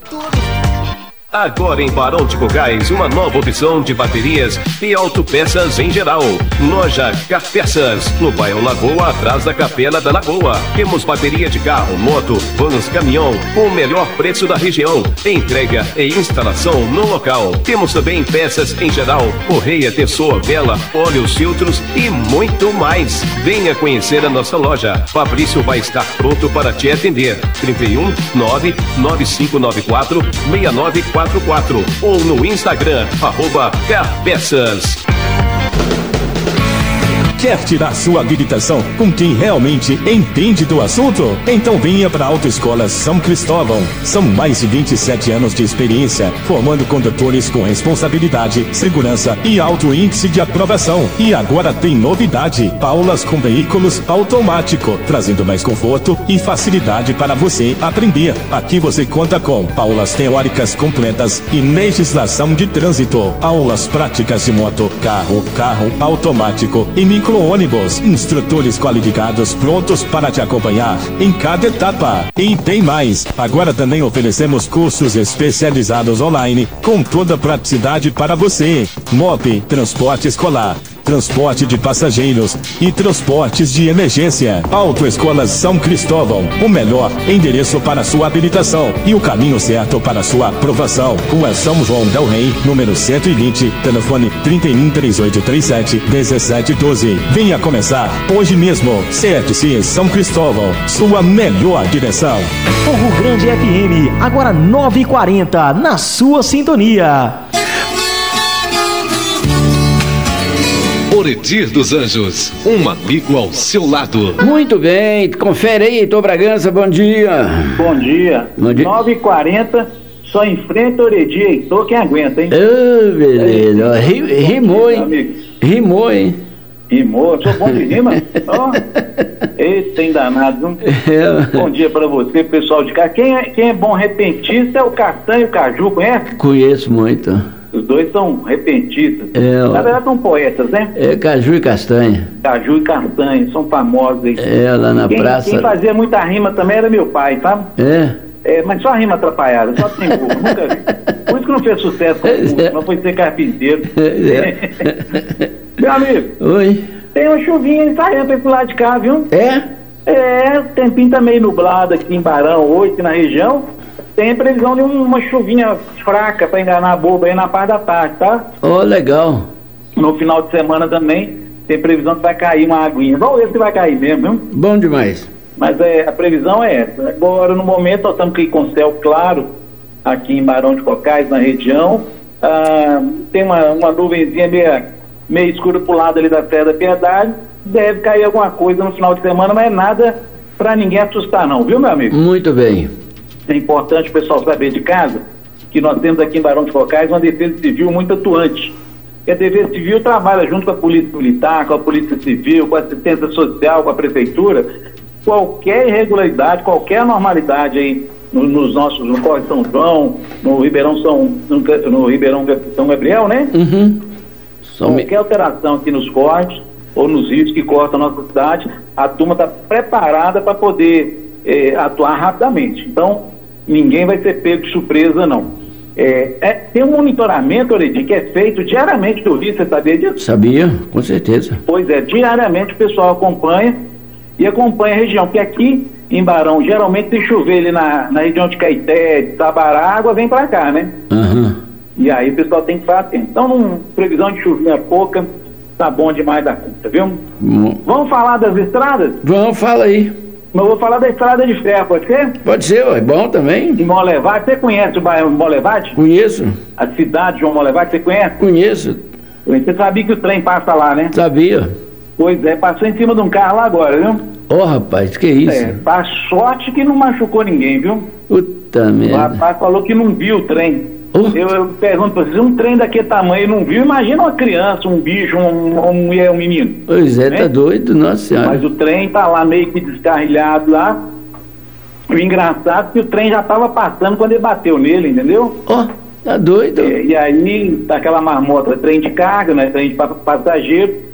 Agora em Barão de Cocais, uma nova opção de baterias e autopeças em geral. Loja Carpeças, no bairro Lagoa, atrás da Capela da Lagoa. Temos bateria de carro, moto, vans, caminhão, com o melhor preço da região. Entrega e instalação no local. Temos também peças em geral, correia, pessoa, vela, óleos, filtros e muito mais. Venha conhecer a nossa loja. Fabrício vai estar pronto para te atender. 31 99594 6944 ou no Instagram, @Carpeças. Quer tirar sua habilitação com quem realmente entende do assunto? Então venha para a Autoescola São Cristóvão. São mais de 27 anos de experiência, formando condutores com responsabilidade, segurança e alto índice de aprovação. E agora tem novidade: aulas com veículos automático, trazendo mais conforto e facilidade para você aprender. Aqui você conta com aulas teóricas completas e legislação de trânsito, aulas práticas de moto, carro automático e micro-ônibus, instrutores qualificados prontos para te acompanhar em cada etapa. E tem mais, agora também oferecemos cursos especializados online com toda a praticidade para você. MOP, transporte escolar, transporte de passageiros e transportes de emergência. Autoescola São Cristóvão, o melhor endereço para sua habilitação e o caminho certo para sua aprovação. Rua São João del Rei, número 120, telefone 31 3837 1712. Venha começar hoje mesmo. CFC São Cristóvão, sua melhor direção. Morro Grande FM, agora 9h40, na sua sintonia. Oredir dos Anjos, um amigo ao seu lado. Muito bem, confere aí, Heitor Bragança, bom dia. Bom dia. 9h40, só enfrenta Oredir, Heitor, quem aguenta, hein? Oh, beleza, rimou, hein? Rimou, hein? Rimou, sou bom de rima. Ó, esse tem danado, viu? Bom dia pra você, pessoal de cá. Quem é bom repentista é o Castanho e o Caju, conhece? Conheço muito. Os dois são repentistas. Na verdade são poetas, né? Caju e Castanha. Caju e Castanha, são famosos aí. Lá na praça. Quem fazia muita rima também era meu pai, sabe? Mas só rima atrapalhada, só tem burro, nunca vi. Por isso que não fez sucesso com o curso, não foi ser carpinteiro. Meu amigo. Oi. Tem uma chuvinha ensaiando pro lado de cá, viu? O tempinho tá meio nublado aqui em Barão, hoje aqui na região. Tem previsão de uma chuvinha fraca para enganar a boba aí na parte da tarde, tá? Legal. No final de semana também tem previsão que vai cair uma aguinha. Vamos ver se vai cair mesmo, viu? Bom demais. Mas a previsão é essa. Agora, no momento, nós estamos aqui com céu claro, aqui em Barão de Cocais, na região. Tem uma nuvenzinha meio escura pro lado ali da Serra da Piedade. Deve cair alguma coisa no final de semana, mas é nada para ninguém assustar não, viu, meu amigo? Muito bem. É importante o pessoal saber de casa que nós temos aqui em Barão de Cocais uma defesa civil muito atuante. E a defesa civil trabalha junto com a polícia militar, com a polícia civil, com a assistência social, com a prefeitura. Qualquer irregularidade, qualquer anormalidade aí no Corre São João, no Ribeirão São Gabriel, né? Qualquer alteração aqui nos cortes ou nos rios que cortam a nossa cidade, a turma está preparada para poder atuar rapidamente. Então, ninguém vai ser pego de surpresa, não. Tem um monitoramento, Oredir, que é feito diariamente do Rio, você sabia disso? Sabia, com certeza. Pois é, diariamente o pessoal acompanha a região, porque aqui em Barão, geralmente se chover ali na região de Caeté, de Sabará, a água vem para cá, né? E aí o pessoal tem que ficar atento. Então, previsão de chuvinha pouca, tá bom demais da conta, viu? Vamos falar das estradas? Vamos, fala aí. Mas eu vou falar da Estrada de Ferro, pode ser? Pode ser, é bom também. Em Molevade, você conhece o bairro Molevade? Conheço. A cidade de João Molevade, você conhece? Conheço. Você sabia que o trem passa lá, né? Sabia. Pois é, passou em cima de um carro lá agora, viu? Rapaz, que isso? Faz sorte que não machucou ninguém, viu? Puta merda. O rapaz falou que não viu o trem. Eu pergunto pra vocês, um trem daquele tamanho não viu, imagina uma criança, um bicho, uma mulher, um menino. Pois é, né? Tá doido, nossa senhora. Mas o trem tá lá meio que descarrilhado lá. O engraçado é que o trem já tava passando quando ele bateu nele, entendeu? Tá doido. E aí, tá aquela marmota, trem de carga, né? Trem de passageiro.